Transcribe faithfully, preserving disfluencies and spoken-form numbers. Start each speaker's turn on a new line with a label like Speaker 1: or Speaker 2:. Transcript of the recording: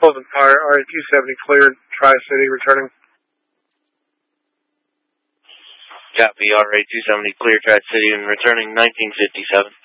Speaker 1: R A two seventy cleared, Tri-City returning.
Speaker 2: Copy, R A two seventy clear, Tri-City and returning nineteen fifty-seven.